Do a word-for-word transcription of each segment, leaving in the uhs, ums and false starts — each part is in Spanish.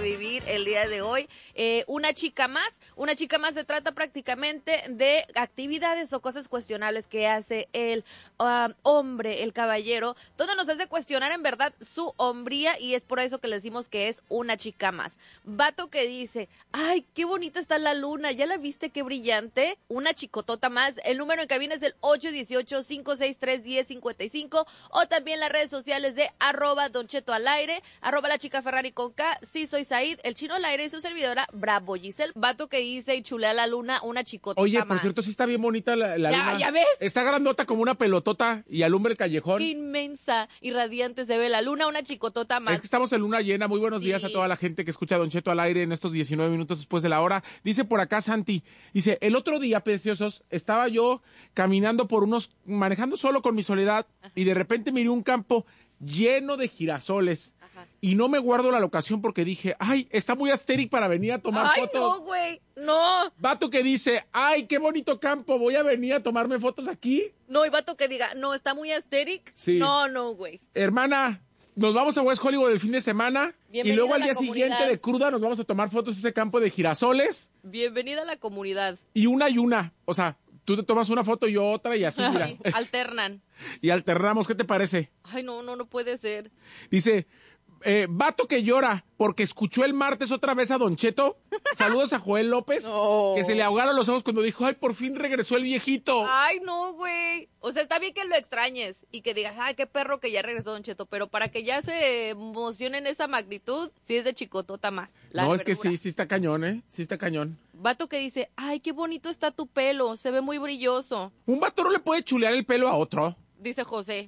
vivir el día de hoy. Eh, una chica más, una chica más se trata prácticamente de actividades o cosas cuestionables que hace el uh, hombre, el caballero, donde nos hace cuestionar en verdad su hombría y es por eso que le decimos que es una chica más. Vato que dice, ay, qué bonita está la luna, ¿ya la viste? Qué brillante. Una chicotota más. El número en cabina es el ocho uno ocho, cinco seis tres, uno cero cinco cinco o también las redes sociales de arroba Don Cheto al aire, arroba la chica Ferrari con K, sí soy Said, el chino al aire y su servidora Bravo Giselle. Vato que dice y chulea la luna, una chicotota Oye, por más. cierto, sí está bien bonita la, la ya, luna. ¿Ya ves? Está grandota como una pelotota y alumbra el callejón. Inmensa y radiante se ve la luna, una chicotota más. Es que estamos en luna llena. Muy buenos sí. días a toda la gente que escucha a Don Cheto al aire en estos diecinueve minutos después de la hora. Dice por acá Santi, dice, el otro día, preciosos, estaba yo caminando por unos, manejando solo con mi soledad, ajá, y de repente miré un campo lleno de girasoles. Ajá. Y no me guardo la locación porque dije, ay, está muy asteric para venir a tomar ay, fotos. No, güey, no. Vato que dice, ay, qué bonito campo, voy a venir a tomarme fotos aquí. No, y vato que diga, no, está muy asteric. Sí. No, no, güey. Hermana, nos vamos a West Hollywood el fin de semana. Bienvenida y luego al día comunidad. siguiente de cruda nos vamos a tomar fotos de ese campo de girasoles. Bienvenida a la comunidad. Y una y una, o sea, tú te tomas una foto y yo otra y así, mira. Ay, alternan. Y alternamos, ¿qué te parece? Ay, no, no, no puede ser. Dice, eh, vato que llora porque escuchó el martes otra vez a Don Cheto. Saludos a Joel López, no. Que se le ahogaron los ojos cuando dijo, ay, por fin regresó el viejito. Ay, no, güey. O sea, está bien que lo extrañes y que digas, ay, qué perro que ya regresó Don Cheto, pero para que ya se emocione en esa magnitud, sí es de chicotota más. La no, verdura. Es que sí, sí está cañón, ¿eh? Sí está cañón. Vato que dice, ay, qué bonito está tu pelo, se ve muy brilloso. Un vato no le puede chulear el pelo a otro. Dice José.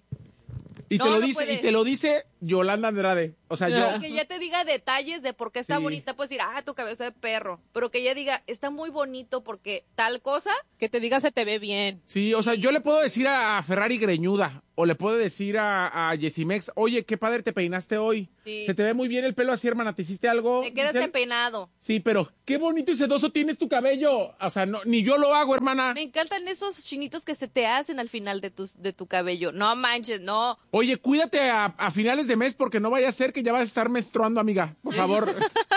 Y, no, te lo no dice, puede. y te lo dice Yolanda Andrade. O sea, yo... Que ya te diga detalles de por qué está sí. bonita, pues decir, ah, tu cabeza de perro. Pero que ella diga, está muy bonito porque tal cosa. Que te diga, se te ve bien. Sí, o sea, yo le puedo decir a Ferrari greñuda. O le puedo decir a, a Jessimex, oye, qué padre te peinaste hoy. Sí. Se te ve muy bien el pelo así, hermana. ¿Te hiciste algo? Te quedaste Giselle? Peinado. Sí, pero qué bonito y sedoso tienes tu cabello. O sea, no, ni yo lo hago, hermana. Me encantan esos chinitos que se te hacen al final de tu, de tu cabello. No manches, no. Oye, cuídate a, a finales de mes porque no vaya a ser que ya vas a estar menstruando, amiga. Por favor.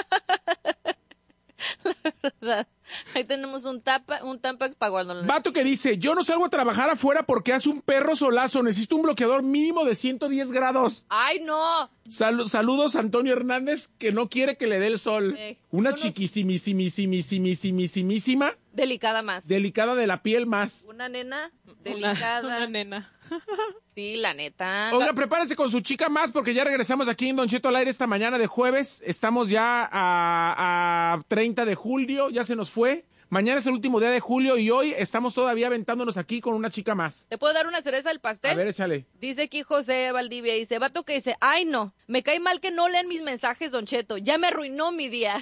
La verdad. Ahí tenemos un tapa, un Tampax para guardarlo. Vato que dice, yo no salgo a trabajar afuera porque hace un perro solazo. Necesito un bloqueador mínimo de ciento diez grados. ¡Ay, no! Sal- saludos a Antonio Hernández, que no quiere que le dé el sol. Eh, Una unos... chiquisimisimisimisimisimísima. Delicada más. Delicada de la piel más. Una nena delicada. Una, una nena. Sí, la neta. Oiga, prepárese con su chica más porque ya regresamos aquí en Don Cheto al aire esta mañana de jueves. Estamos ya a, a treinta de julio, ya se nos fue. Mañana es el último día de julio y hoy estamos todavía aventándonos aquí con una chica más. ¿Te puedo dar una cereza al pastel? A ver, échale. Dice aquí José Valdivia, dice, vato que dice, ay no, me cae mal que no lean mis mensajes, Don Cheto, ya me arruinó mi día.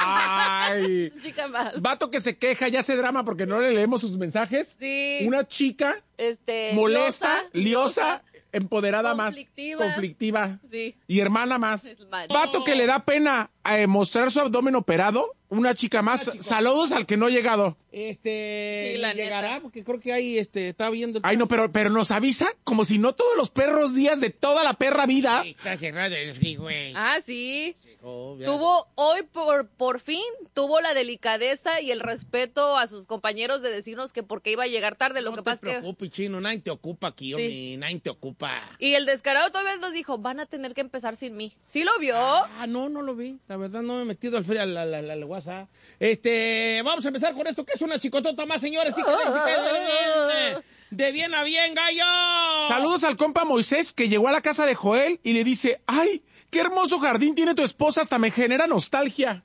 Ay. Chica más. Vato que se queja, ya hace drama porque no le leemos sus mensajes. Sí. Una chica este, molesta, liosa, liosa empoderada conflictiva. más, conflictiva. Sí. Y hermana más. Vato que le da pena eh, mostrar su abdomen operado. Una chica más. Una Saludos al que no ha llegado. Este, sí, la llegará neta. porque creo que ahí este está viendo. Ay, no, pero pero nos avisa como si no todos los perros días de toda la perra vida. Sí, está cerrado el freeway. Ah, sí. sí oh, tuvo hoy por por fin tuvo la delicadeza y el respeto a sus compañeros de decirnos que porque iba a llegar tarde, lo no que te pasa es que preocupes, chino, nadie te ocupa aquí, hombre, sí. Nadie te ocupa. Y el descarado todavía nos dijo, van a tener que empezar sin mí. ¿Sí lo vio? Ah, no, no lo vi. La verdad no me he metido al, al, al, al, al WhatsApp. Este, vamos a empezar con esto que es una chicotota más, señores. Sí, de, de bien a bien, gallo. Saludos al compa Moisés que llegó a la casa de Joel y le dice, ay, qué hermoso jardín tiene tu esposa, hasta me genera nostalgia.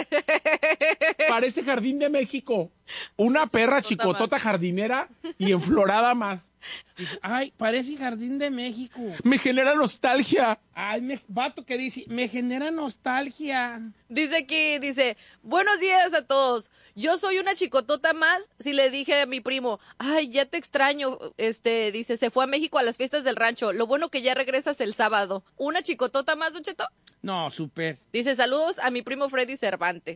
Parece Jardín de México. Una perra chicotota jardinera y enflorada más. Ay, parece Jardín de México. Me genera nostalgia. Ay, me, vato que dice, me genera nostalgia. Dice aquí, dice, buenos días a todos. Yo soy una chicotota más. Si le dije a mi primo, ay, ya te extraño. Este, dice, se fue a México a las fiestas del rancho. Lo bueno que ya regresas el sábado. ¿Una chicotota más, Don Cheto? No, súper. Dice, saludos a mi primo Freddy Cervantes.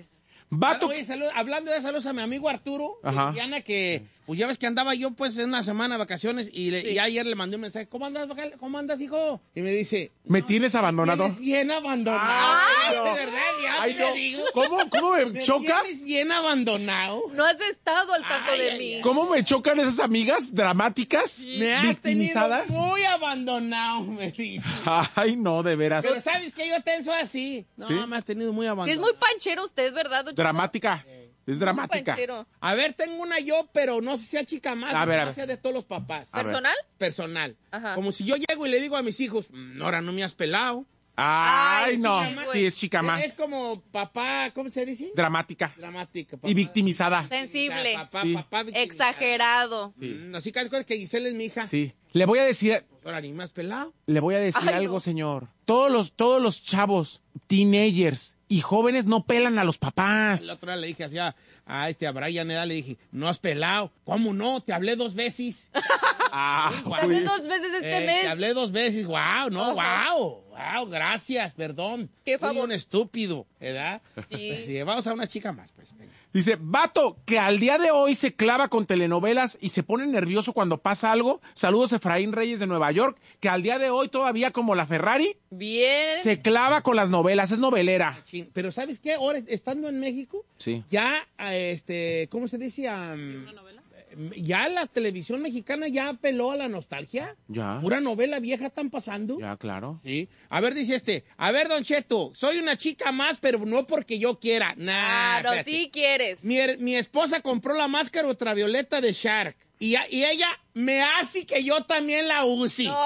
Vato. Oye, salud, hablando de saludos a mi amigo Arturo, Ajá. de Diana, que pues ya ves que andaba yo pues en una semana de vacaciones y, le- Sí. y ayer le mandé un mensaje, ¿cómo andas, Bacal? ¿Cómo andas, hijo? Y me dice, ¿Me tienes abandonado? tienes bien abandonado. Ay, no. De verdad, ya Ay, te no. lo digo. ¿Cómo, cómo me Me choca? tienes bien abandonado. No has estado al tanto Ay, de ay, mí. ay. ¿Cómo me chocan esas amigas dramáticas? Me has tenido victimizadas? muy abandonado, me dice. Ay, no, de veras. Pero sabes que yo tenso así. No, ¿Sí? me has tenido muy Sí, abandonado. es muy panchero usted, ¿verdad, don Cheto? Dramática. Es Muy dramática. panchero. A ver, tengo una yo, pero no sé si sea chica más. A ver, a no ver. sea de todos los papás. A ver. ¿Personal? Personal. Ajá. Como si yo llego y le digo a mis hijos, "Mm, ahora no me has pelado. Ay, Ay, no. sí, güey. Sí, es chica Es más. como papá, ¿cómo se dice? Dramática. Dramática. papá. Y victimizada. Sensible. Papá, Sí. papá victimizado. Exagerado. Mm, así que hay cosas que Giselle es mi hija. Sí. Le voy a decir, Pues ahora ni me has pelado. le voy a decir Ay, algo, no. señor. Todos los, todos los chavos, teenagers y jóvenes no pelan a los papás. La otra vez le dije así a, a este, a Brian, ¿eh? Le dije, no has pelado. ¿Cómo no? Te hablé dos veces. Ah, Te hablé güey. dos veces este Eh, mes. Te hablé dos veces. Wow, no, Ajá. wow. Wow, gracias, perdón. Qué Fui favor. un estúpido, ¿verdad? Sí. Así, vamos a una chica más, pues. venga. Dice, vato, que al día de hoy se clava con telenovelas y se pone nervioso cuando pasa algo. Saludos, Efraín Reyes de Nueva York, que al día de hoy todavía como la Ferrari Bien. se clava con las novelas, es novelera. Chin, pero ¿sabes qué? Ahora, estando en México, Sí. ya, ah, este, ¿cómo se dice? Am, ya la televisión mexicana ya apeló a la nostalgia. Ya. Pura novela vieja están pasando. Ya, claro. Sí. A ver, dice este. A ver, Don Cheto, soy una chica más, pero no porque yo quiera. Nah, Claro, espérate. sí quieres. Mi, her- mi esposa compró la máscara ultravioleta de Shark. Y, a- y ella me hace que yo también la use. No,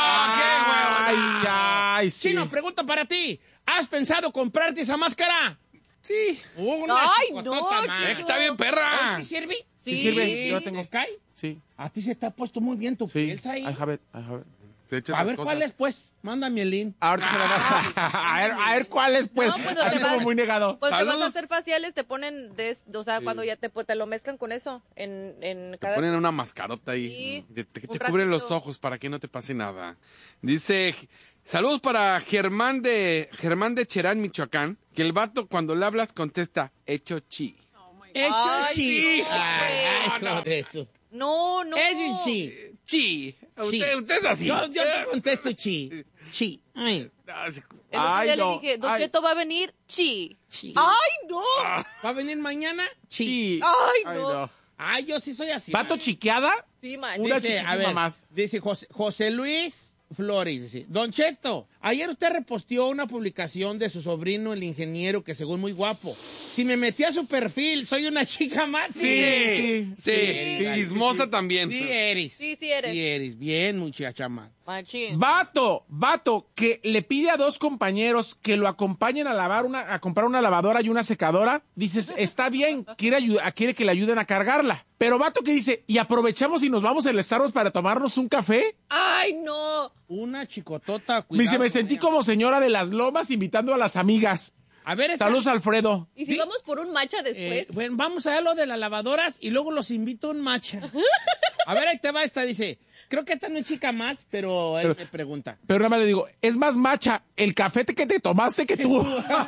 Ay, ay, sí. Chino, pregunta para ti. ¿Has pensado comprarte esa máscara? Sí. Una Ay, chicotota no, más. Chino. Está bien, perra. ¿Sí sirve? Sí. Sí sirve, yo la tengo. ¿Te cae? Sí, A ti se te ha puesto muy bien tu sí. piel, ahí. I have it, I have it. Se echa A otras ver, cosas. ¿cuál es, pues? Mándame el link. Ahorita se lo vas a... a ver, a ver cuál es, pues. No, pues, Así te como vas- muy negado. Pues te vas a Saludos. hacer faciales, te ponen, de, o sea, cuando ya te, pues, te lo mezclan con eso en, en Te cada... ponen una mascarota ahí. Sí, que te, que un te cubre ratito. los ojos para que no te pase nada. Dice, saludos para Germán de Germán de Cherán, Michoacán, que el vato cuando le hablas contesta, hecho chi. Hecho Ay, chi. no, Ay, güey. hijo de eso. No, no. Hecho chi. Chi. Usted, Chi. usted es así. Yo, yo te contesto chi. Chi. Ay, Así- El otro Ay, día no. le dije, Don Ay. Cheto va a venir, chi. chi. ¡Ay, no! ¿Va a venir mañana? Chi. Sí. Ay, no. Ay, yo sí soy así. ¿Vato chiqueada? Sí, man. Una Dice, chiquísima a ver, más. dice José, José Luis Flores, dice, Don Cheto, ayer usted reposteó una publicación de su sobrino, el ingeniero, que según muy guapo. Si me metí a su perfil, ¿soy una chica más? Sí, sí, sí, sí, sí, chismosa sí. también. Sí eres. Sí, sí eres. Sí eres. Bien, muchacha más. Machín. Vato, vato, que le pide a dos compañeros que lo acompañen a lavar una, a comprar una lavadora y una secadora. Dices, está bien, quiere, ayu- quiere que le ayuden a cargarla. Pero vato que dice, y aprovechamos y nos vamos al Starbucks para tomarnos un café. ¡Ay, no! Una chicotota, Me cuidado. dice, me con sentí ella. como señora de las lomas invitando a las amigas. A ver, esta- Saludos, Alfredo. ¿Y si Di- vamos por un matcha después? Eh, bueno, vamos a ver lo de las lavadoras y luego los invito a un matcha. A ver, ahí te va esta, dice, creo que esta no es chica más, pero él Pero- me pregunta. Pero nada más le digo, es más macha el café que te tomaste que tú.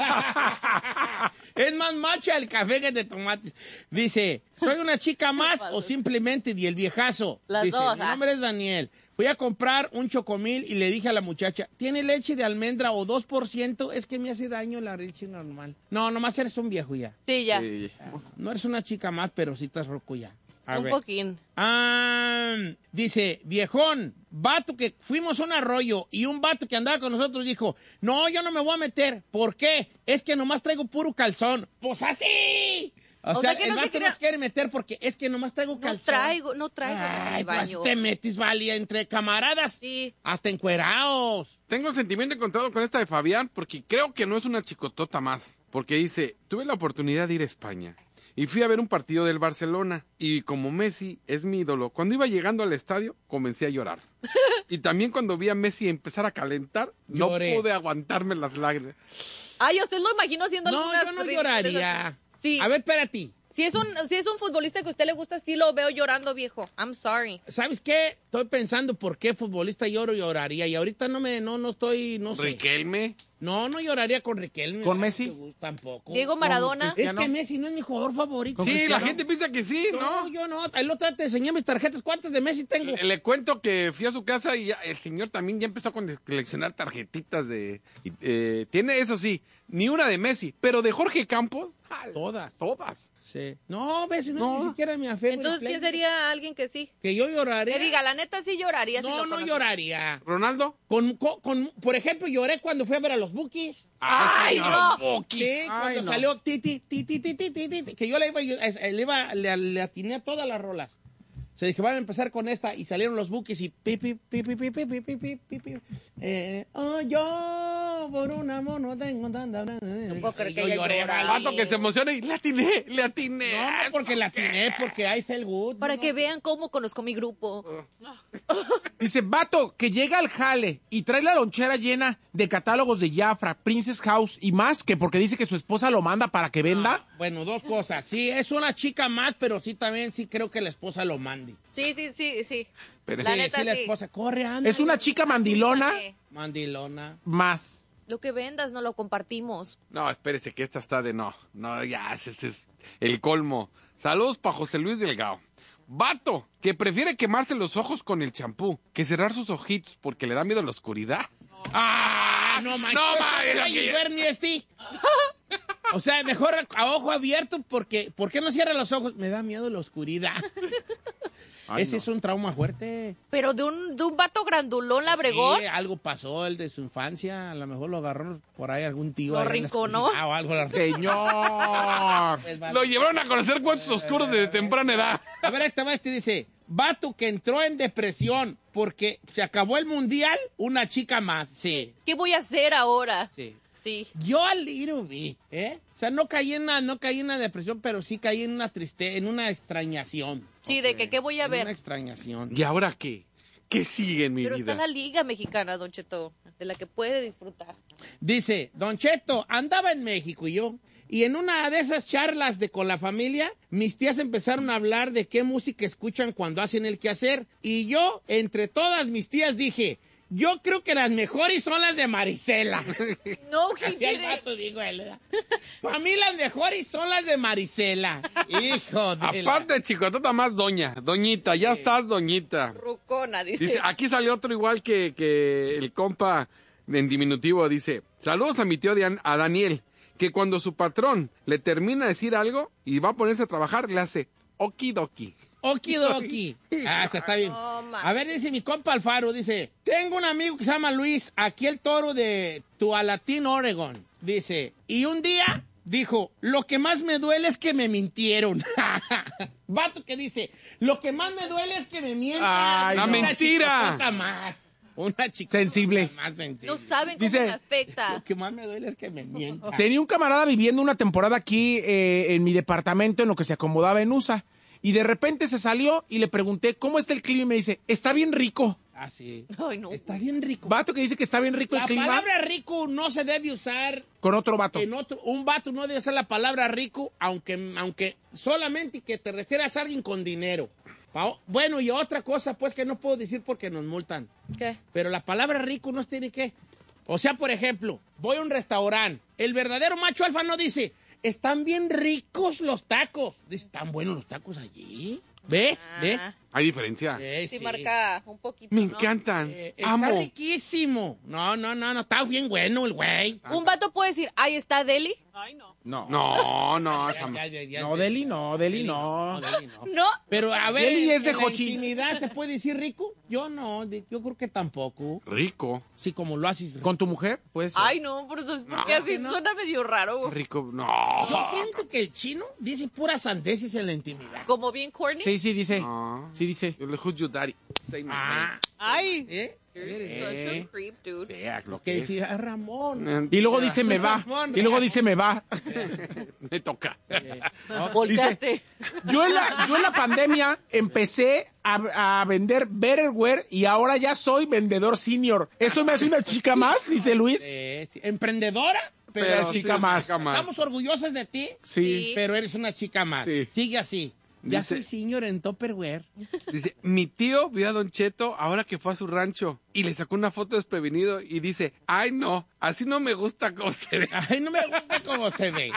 Es más macha el café que te tomaste. Dice, ¿soy una chica más o simplemente di el viejazo? Las Dice, dos, mi ah. nombre es Daniel. Fui a comprar un chocomil y le dije a la muchacha, ¿tiene leche de almendra o dos por ciento? Es que me hace daño la leche normal. No, nomás eres un viejo ya. Sí, ya. Sí. No eres una chica más, pero sí estás roco ya. A Un ver. poquín. Ah, dice, viejón, vato que fuimos a un arroyo y un vato que andaba con nosotros dijo, no, yo no me voy a meter. ¿Por qué? Es que nomás traigo puro calzón. Pues así. O, O sea, sea, que el no se vato crea- no se quiere meter porque es que nomás traigo No calzón. traigo, no traigo. Ay, Ay, pues baño. te metes, valía, entre camaradas. Sí. Hasta encuerados. Tengo un sentimiento encontrado con esta de Fabián porque creo que no es una chicotota más. Porque dice, tuve la oportunidad de ir a España y fui a ver un partido del Barcelona y como Messi es mi ídolo, cuando iba llegando al estadio comencé a llorar. Y también cuando vi a Messi empezar a calentar, Lloré. no pude aguantarme las lágrimas. Ay, usted lo imagino haciendo No, algunas yo no ridículas lloraría. así. Sí. A ver, espérate. Si es un, si es un futbolista que a usted le gusta, sí lo veo llorando, viejo. I'm sorry. ¿Sabes qué? Estoy pensando por qué futbolista lloro y lloraría. Y ahorita no me, no, no estoy, no sé. Riquelme. No, no lloraría con Riquelme. ¿Con ¿verdad? Messi? Tampoco. Diego Maradona. Es que Messi no es mi jugador favorito. Sí, la gente piensa que sí, No, ¿no? yo no. El otro día te enseñé mis tarjetas. ¿Cuántas de Messi tengo? Le, le cuento que fui a su casa y ya- el señor también ya empezó a coleccionar tarjetitas de... y, eh, tiene, eso sí, ni una de Messi, pero de Jorge Campos, ¡jala! Todas. Todas. Sí. No, Messi no, No. ni siquiera me afecta. Entonces, ¿quién sería alguien que sí? Que yo lloraría. Que diga, la neta sí lloraría. si No, lo no conoces. lloraría. ¿Ronaldo? Con, con, con- por ejemplo, lloré cuando fui a ver a los Bukis. ¡Ay, no! Sí, cuando no. salió Titi, Titi, Titi, Titi, que yo le iba, yo- le iba, le, le atiné a todas las rolas. Se dije, van a empezar con esta, y salieron los Bukis y pi, pi, pi, pi, pi, pi, pi, pi, pi, pi, pi. Eh, oh, yo por un amor no tengo tanta... No puedo creer que yo haya lloré, llorado. ¿vale? Vato que se emociona y le atiné, le atiné. No, no, porque la atiné, porque I felt good. Para ¿no? que vean cómo conozco mi grupo. Dice, vato, que llega al jale y trae la lonchera llena de catálogos de Jafra, Princess House y más, que porque dice que su esposa lo manda para que venda. Bueno, dos cosas. Sí, es una chica más, pero sí también sí creo que la esposa lo mande. Sí, sí, sí, sí. Pero La sí, neta sí, la sí. esposa corre, anda. Es una chica mandilona Apúntate. Mandilona. más. Lo que vendas no lo compartimos. No, espérese que esta está de no. No, ya, ese, ese es el colmo. Saludos para José Luis Delgado. Vato, que prefiere quemarse los ojos con el champú que cerrar sus ojitos porque le da miedo la oscuridad. ¡Ah! No, man. ¡No, man! Oye, Bernie, este. O sea, mejor a ojo abierto porque... ¿Por qué no cierra los ojos? Me da miedo la oscuridad. Ay, Ese no. es un trauma fuerte. Pero de un, de un vato grandulón labregón. Sí, algo pasó, el de su infancia. A lo mejor lo agarró por ahí algún tío. Lo ahí en la rinconó. oscuridad O algo. Señor. Pues, vale. Lo llevaron a conocer cuentos oscuros desde temprana edad. A ver, esta vez te dice, vato que entró en depresión porque se acabó el mundial, una chica más. Sí, ¿Qué voy a hacer ahora? sí. Sí. Yo a little bit, ¿eh? O sea, no caí en una, no caí en una depresión, pero sí caí en una tristeza, en una extrañación. Sí, de que qué voy a En una ver. extrañación. ¿Y ahora qué? ¿Qué sigue en mi Pero vida? está la liga mexicana, Don Cheto, de la que puede disfrutar. Dice, Don Cheto, andaba en México y yo, y en una de esas charlas de con la familia, mis tías empezaron a hablar de qué música escuchan cuando hacen el quehacer, y yo, entre todas mis tías, dije, yo creo que las mejores son las de Marisela. No, Así al vato, digo él, ¿verdad? Para mí las mejores son las de Marisela. Hijo de la- Aparte de chicotota más doña. Doñita, ya estás, doñita. Rucona, dice. Dice, aquí salió otro igual que, que el compa en diminutivo. Dice, saludos a mi tío Dian- a Daniel, que cuando su patrón le termina de decir algo y va a ponerse a trabajar, le hace okidoki. Okidoki. Ah, esa está bien. No, ma. A ver, dice mi compa Alfaro, dice, tengo un amigo que se llama Luis, aquí el toro de Tualatín, Oregon. Dice, y un día dijo, lo que más me duele es que me mintieron. Vato que dice, lo que más me duele es que me mientan. Ay, La Una mentira. chicotota más. Una chica Sensible. más sensible. No saben cómo Dice- me Lo afecta. que más me duele es que me mientan. Tenía un camarada viviendo una temporada aquí eh, en mi departamento en lo que se acomodaba en U S A. Y de repente se salió y le pregunté, ¿cómo está el clima? Y me dice, está bien rico. Ah, sí. Ay, no. Está bien rico. Vato que dice que está bien rico el La clima palabra rico no se debe usar con otro vato. en otro. Un vato no debe usar la palabra rico, aunque, aunque solamente que te refieras a alguien con dinero. Pa- Bueno, y otra cosa, pues, que no puedo decir porque nos multan. ¿Qué? Pero la palabra rico no tiene que. O sea, por ejemplo, voy a un restaurante. El verdadero macho alfa no dice, están bien ricos los tacos. Dice, ¿están buenos los tacos allí? ¿Ves? Ah. ¿Ves? Hay diferencia. Eh, Sí, sí. marca un poquito. Me ¿no? encantan. Eh, está Amo. riquísimo. No, no, no, no, está bien bueno el güey. Un vato puede decir, ahí está Deli. Ay, no. No. No, no, Ya, esa- ya, ya, ya, No, ya. Deli no, Deli no. Deli no. No. Pero a ver, Deli ¿en, es de en la Jochi. intimidad se puede decir rico? Yo no, de- yo creo que tampoco. rico. Sí, como lo haces. ¿Con tu mujer? Pues. Ay, no, por eso es porque No, así no. suena medio raro. güey. Rico, no. Yo siento que el chino dice puras sandeces en la intimidad. Como bien corny. Sí, sí, dice. No. Sí, dice. Yo le who's your daddy. Say my Ah, Ay. ¿eh? Such Eh, a creep, dude. name. Yeah, lo que que es. decía Ramón. Eh, Y luego dice me va. Y luego dice me va. Me toca. Volteate. Yo en la, yo en la pandemia empecé a, a vender Betterware y ahora ya soy vendedor senior. ¿Eso me hace una chica más? Dice Luis. Eh, sí. Emprendedora, pero, Pero chica más. chica más. estamos orgullosos de ti, Sí. pero eres una chica más. Sí. Sigue así. Ya Dice- soy señor en Tupperware. Dice, mi tío vio a Don Cheto ahora que fue a su rancho y le sacó una foto desprevenido y dice, ay no, así no me gusta cómo se ve. Ay, no me gusta cómo se ve.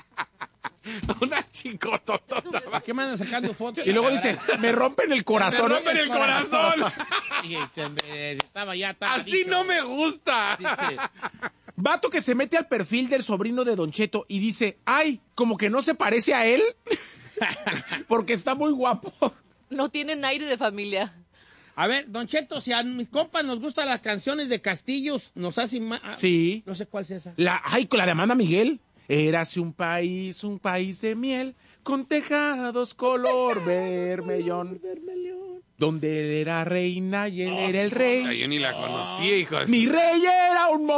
Una chicototota. ¿Para qué me andan sacando fotos? Y luego dice, me rompen el corazón. Me rompen el corazón. Y se me- estaba ya estaba Así dicho. no me gusta. Dice, Vato que se mete al perfil del sobrino de Don Cheto y dice, ay, como que no se parece a él, porque está muy guapo. No tienen aire de familia. a ver, Don Cheto, si a mis compas nos gustan las canciones de Castillos, nos hacen más... Sí. No sé cuál es esa. La, ay, con la de Amanda Miguel. Érase un país, un país de miel, con tejados color vermellón, donde él era reina y él era el Ay, rey. yo ni la conocía, hijo de Mi su- rey era un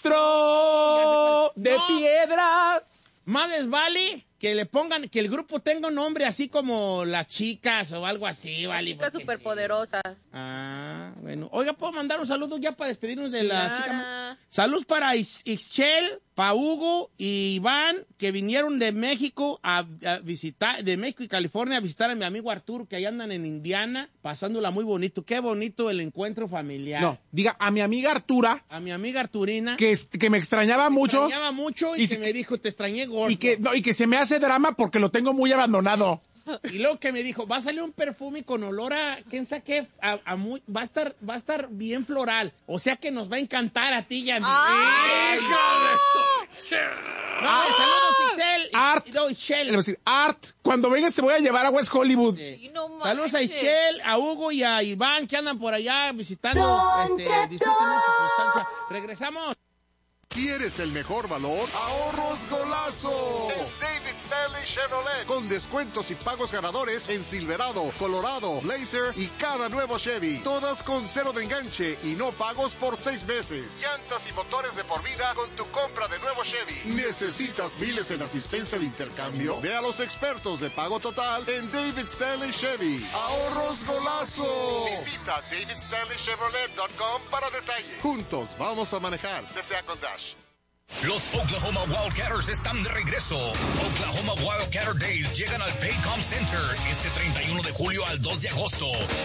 monstruo de No. piedra. Más les vale que le pongan, que el grupo tenga un nombre así como Las Chicas o algo así, vale. Chica porque superpoderosa. sí. Ah, bueno. Oiga, ¿puedo mandar un saludo ya para despedirnos de la chica? Clara. Saludos para Is- Ixchel, pa Hugo y Iván, que vinieron de México a, a visitar, de México y California a visitar a mi amigo Arturo, que ahí andan en Indiana, pasándola muy bonito. Qué bonito el encuentro familiar. No, diga a mi amiga Artura, A mi amiga Arturina. que, es- que me extrañaba me mucho extrañaba mucho y, y que se- me dijo, te extrañé gordo. y que, no, y que se me hace drama porque lo tengo muy abandonado. Y luego que me dijo, va a salir un perfume con olor a, ¿quién sabe qué? A, a muy- va a estar, va a estar bien floral. O sea que nos va a encantar a ti y a mí. ¡Ay! ¡Hijo de su- No, saludos, Ixchel. Y- Art. y no, Ixchel. Le voy a decir, Art, cuando vengas te voy a llevar a West Hollywood. Y no Saludos a manches. Ixchel, a Hugo y a Iván que andan por allá visitando. Don Este, Cheto. disfruten mucho su estancia. Regresamos. ¿Quieres el mejor valor? Ahorros Golazo. En David Stanley Chevrolet. Con descuentos y pagos ganadores en Silverado, Colorado, Blazer y cada nuevo Chevy. Todas con cero de enganche y no pagos por seis meses. Llantas y motores de por vida con tu compra de nuevo Chevy. ¿Necesitas miles en asistencia de intercambio? Ve a los expertos de pago total en David Stanley Chevy. Ahorros Golazo. Visita david stanley chevrolet punto com para detalles. Juntos vamos a manejar. C C A con Dash. Los Oklahoma Wildcatters están de regreso. Oklahoma Wildcatter Days llegan al Paycom Center este treinta y uno de julio al dos de agosto.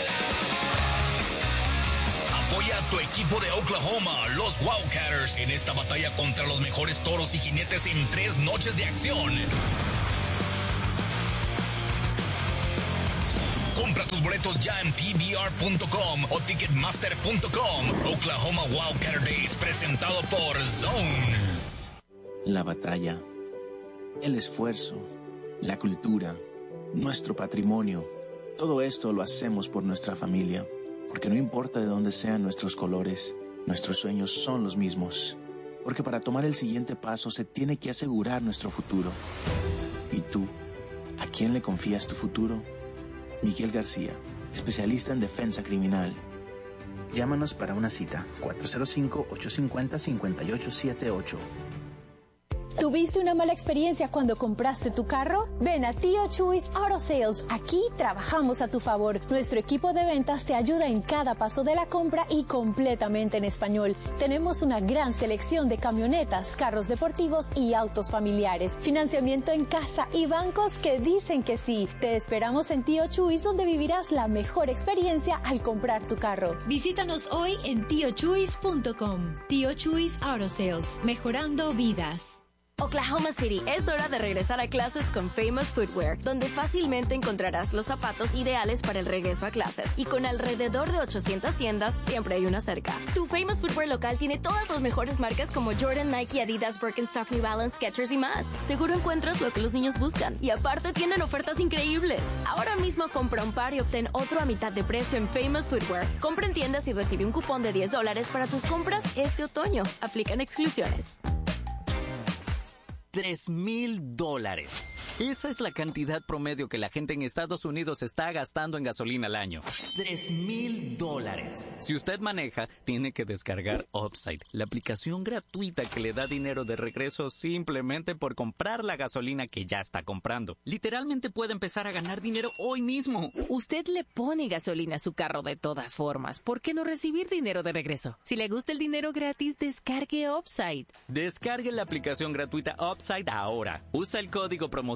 Apoya a tu equipo de Oklahoma, los Wildcatters, en esta batalla contra los mejores toros y jinetes en tres noches de acción. Compra tus boletos ya en P B R punto com o ticketmaster punto com. Oklahoma Wildcatter Days presentado por Zone. La batalla, el esfuerzo, la cultura, nuestro patrimonio, todo esto lo hacemos por nuestra familia, porque no importa de dónde sean nuestros colores, nuestros sueños son los mismos, porque para tomar el siguiente paso se tiene que asegurar nuestro futuro. ¿Y tú? ¿A quién le confías tu futuro? Miguel García, especialista en defensa criminal. Llámanos para una cita, cuatro cero cinco, ocho cinco cero, cinco ocho siete ocho. ¿Tuviste una mala experiencia cuando compraste tu carro? Ven a Tío Chuys Auto Sales. Aquí trabajamos a tu favor. Nuestro equipo de ventas te ayuda en cada paso de la compra y completamente en español. Tenemos una gran selección de camionetas, carros deportivos y autos familiares. Financiamiento en casa y bancos que dicen que sí. Te esperamos en Tío Chuys, donde vivirás la mejor experiencia al comprar tu carro. Visítanos hoy en tío chuys punto com. Tío Chuys Auto Sales, mejorando vidas. Oklahoma City, es hora de regresar a clases con Famous Footwear, donde fácilmente encontrarás los zapatos ideales para el regreso a clases. Y con alrededor de ochocientas tiendas, siempre hay una cerca. Tu Famous Footwear local tiene todas las mejores marcas como Jordan, Nike, Adidas, Birkenstock, New Balance, Skechers y más. Seguro encuentras lo que los niños buscan. Y aparte tienen ofertas increíbles. Ahora mismo compra un par y obtén otro a mitad de precio en Famous Footwear. Compra en tiendas y recibe un cupón de diez dólares para tus compras este otoño. Aplican exclusiones. Tres mil dólares. Esa es la cantidad promedio que la gente en Estados Unidos está gastando en gasolina al año. Tres mil dólares. Si usted maneja, tiene que descargar Upside, la aplicación gratuita que le da dinero de regreso simplemente por comprar la gasolina que ya está comprando. Literalmente puede empezar a ganar dinero hoy mismo. Usted le pone gasolina a su carro de todas formas. ¿Por qué no recibir dinero de regreso? Si le gusta el dinero gratis, descargue Upside. Descargue la aplicación gratuita Upside ahora. Usa el código promocional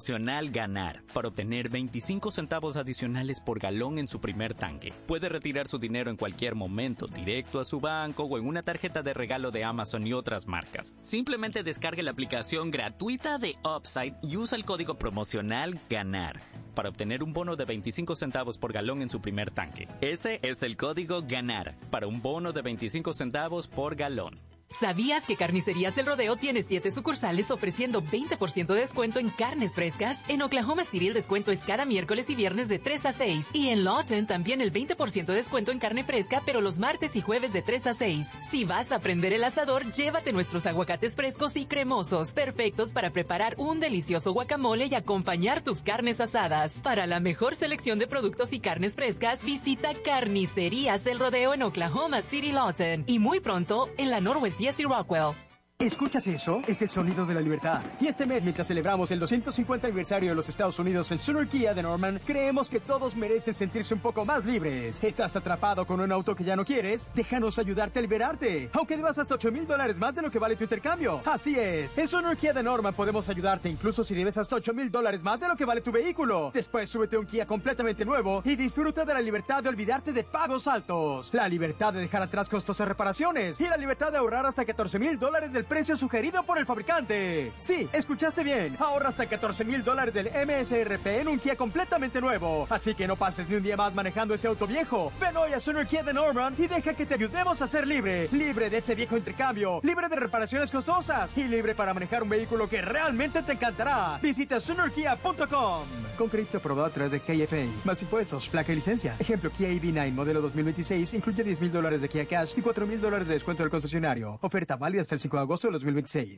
promocional GANAR para obtener veinticinco centavos adicionales por galón en su primer tanque. Puede retirar su dinero en cualquier momento, directo a su banco o en una tarjeta de regalo de Amazon y otras marcas. Simplemente descargue la aplicación gratuita de Upside y usa el código promocional GANAR para obtener un bono de veinticinco centavos por galón en su primer tanque. Ese es el código GANAR para un bono de veinticinco centavos por galón. ¿Sabías que Carnicerías El Rodeo tiene siete sucursales ofreciendo veinte por ciento de descuento en carnes frescas? En Oklahoma City el descuento es cada miércoles y viernes de tres a seis. Y en Lawton también el veinte por ciento de descuento en carne fresca, pero los martes y jueves de tres a seis. Si vas a prender el asador, llévate nuestros aguacates frescos y cremosos, perfectos para preparar un delicioso guacamole y acompañar tus carnes asadas. Para la mejor selección de productos y carnes frescas, visita Carnicerías El Rodeo en Oklahoma City, Lawton. Y muy pronto, en la Northwest Jesse Rockwell. ¿Escuchas eso? Es el sonido de la libertad. Y este mes, mientras celebramos el doscientos cincuenta aniversario de los Estados Unidos en Sooner Kia de Norman, creemos que todos merecen sentirse un poco más libres. ¿Estás atrapado con un auto que ya no quieres? Déjanos ayudarte a liberarte, aunque debas hasta ocho mil dólares más de lo que vale tu intercambio. Así es, en Sooner Kia de Norman podemos ayudarte incluso si debes hasta ocho mil dólares más de lo que vale tu vehículo. Después súbete a un Kia completamente nuevo y disfruta de la libertad de olvidarte de pagos altos, la libertad de dejar atrás costosas reparaciones y la libertad de ahorrar hasta catorce mil dólares del precio sugerido por el fabricante. Sí, escuchaste bien. Ahorra hasta catorce mil dólares del M S R P en un Kia completamente nuevo. Así que no pases ni un día más manejando ese auto viejo. Ven hoy a Sooner Kia de Norman y deja que te ayudemos a ser libre. Libre de ese viejo intercambio. Libre de reparaciones costosas. Y libre para manejar un vehículo que realmente te encantará. Visita Sooner Kia punto com. Con crédito aprobado a través de K F A. Más impuestos, placa y licencia. Ejemplo, Kia E V nueve modelo dos mil veintiséis incluye diez mil dólares de Kia Cash y cuatro mil dólares de descuento del concesionario. Oferta válida hasta el cinco de agosto de dos mil veintiséis.